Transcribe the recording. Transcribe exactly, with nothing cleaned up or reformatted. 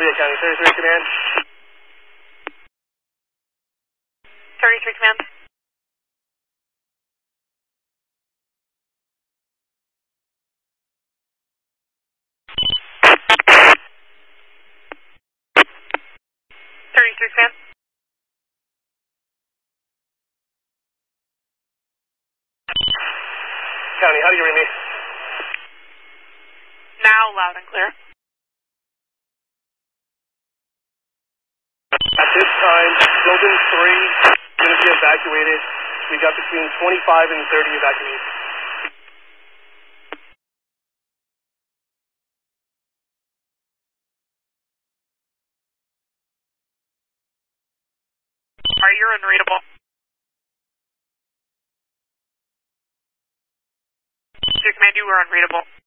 Lehigh County, thirty-three Command. thirty-three Command. thirty-three Command. County, how do you read me? Now loud and clear. At this time, building three is going to be evacuated. We got between twenty-five and thirty evacuees. Alright, you're unreadable. Your command, you were unreadable.